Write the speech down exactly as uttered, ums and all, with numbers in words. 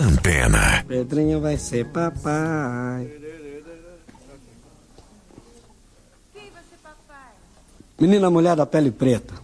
Antena. Pedrinho vai ser papai. Quem vai ser papai? Menina mulher da pele preta.